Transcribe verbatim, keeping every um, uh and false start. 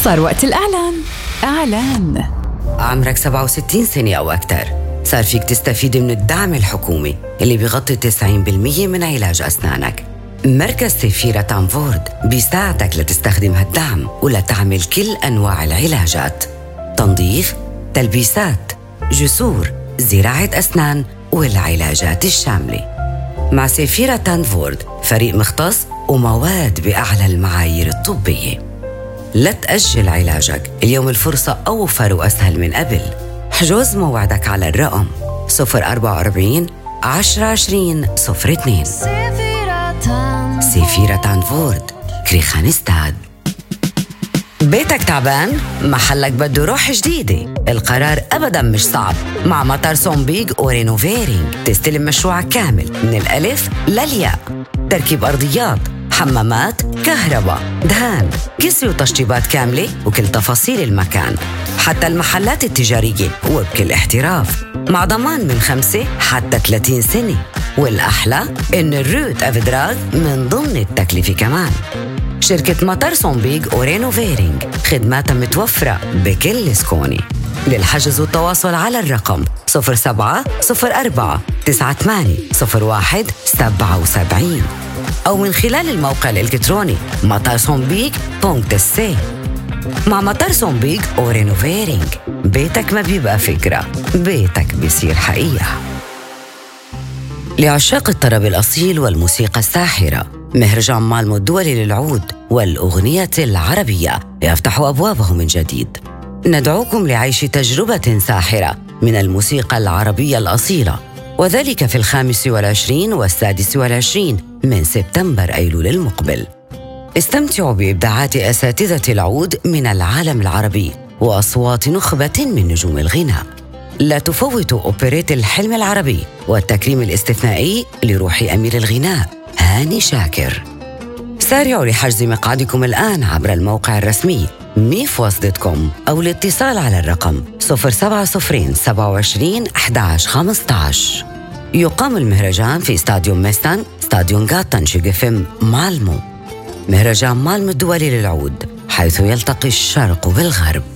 صار وقت الإعلان. إعلان. عمرك سبعة وستين سنة أو أكثر، صار فيك تستفيد من الدعم الحكومي اللي بيغطي تسعين بالمية من علاج أسنانك. مركز سيفيرا تانفورد بيساعدك لتستخدم هالدعم ولتعمل كل أنواع العلاجات: تنظيف، تلبيسات، جسور، زراعة أسنان والعلاجات الشاملة. مع سيفيرا تانفورد فريق مختص ومواد بأعلى المعايير الطبية. لا تأجل علاجك، اليوم الفرصة أوفر وأسهل من قبل. حجز موعدك على الرقم صفر أربعة أربعين عشرة عشرين صفر اثنين. سيفيرا تانفورد، كريخانستاد. بيتك تعبان؟ محلك بده روح جديدة. القرار أبداً مش صعب. مع مطار سومبيغ ورينوفيرينج تستلم مشروعك كامل من الألف للياء: تركيب أرضيات، حمامات، كهرباء، دهان، كسر وتشطيبات كاملة وكل تفاصيل المكان، حتى المحلات التجارية وبكل احتراف، مع ضمان من خمسة حتى ثلاثين سنة. والأحلى إن الروت أفدراج من ضمن التكلفة كمان. شركة مطار سومبيغ ورينوفيرينج خدماتها متوفرة بكل سكوني. للحجز والتواصل على الرقم صفر سبعة صفر أربعة تسعة ثمانية صفر واحد سبعة سبعة أو من خلال الموقع الإلكتروني مطار سومبيغ دوت سي. مع مطار سومبيغ ورينوفيرينج بيتك ما بيبقى فكرة، بيتك بيصير حقيقة. لعشاق الطرب الأصيل والموسيقى الساحرة، مهرجان مالمو الدولي للعود والأغنية العربية يفتح أبوابه من جديد. ندعوكم لعيش تجربة ساحرة من الموسيقى العربية الأصيلة، وذلك في الخامس والعشرين والسادس والعشرين من سبتمبر أيلول المقبل. استمتعوا بإبداعات أساتذة العود من العالم العربي وأصوات نخبة من نجوم الغناء. لا تفوتوا أوبريت الحلم العربي والتكريم الاستثنائي لروح أمير الغناء هاني شاكر. سارعوا لحجز مقعدكم الآن عبر الموقع الرسمي ميفوس دوت كوم أو الاتصال على الرقم صفر سبعة صفر سبعة وعشرين أحد عشر خمسة عشر. يقام المهرجان في استاديوم ميستان استاديوم غاتان شيغفم مالمو. مهرجان مالمو الدولي للعود، حيث يلتقي الشرق بالغرب.